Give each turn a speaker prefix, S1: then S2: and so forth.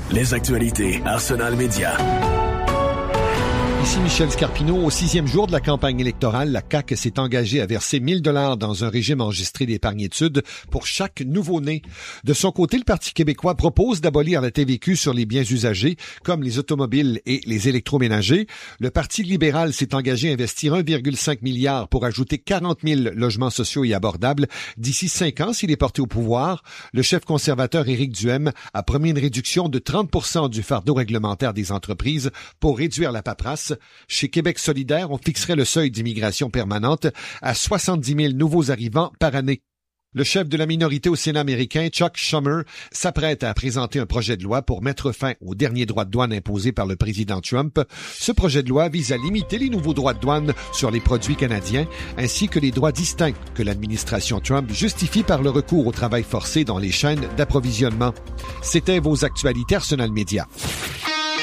S1: Les actualités Arsenal Média.
S2: Ici Michel Scarpino. Au 6e jour de la campagne électorale, la CAQ s'est engagée à verser 1 000 $ dans un régime enregistré d'épargne-études pour chaque nouveau-né. De son côté, le Parti québécois propose d'abolir la TVQ sur les biens usagés, comme les automobiles et les électroménagers. Le Parti libéral s'est engagé à investir 1,5 milliard pour ajouter 40 000 logements sociaux et abordables d'ici 5 ans s'il est porté au pouvoir. Le chef conservateur Éric Duhaime a promis une réduction de 30 % du fardeau réglementaire des entreprises pour réduire la paperasse. Chez Québec solidaire, on fixerait le seuil d'immigration permanente à 70 000 nouveaux arrivants par année. Le chef de la minorité au Sénat américain, Chuck Schumer, s'apprête à présenter un projet de loi pour mettre fin aux derniers droits de douane imposés par le président Trump. Ce projet de loi vise à limiter les nouveaux droits de douane sur les produits canadiens, ainsi que les droits distincts que l'administration Trump justifie par le recours au travail forcé dans les chaînes d'approvisionnement. C'était vos actualités Arsenal Média.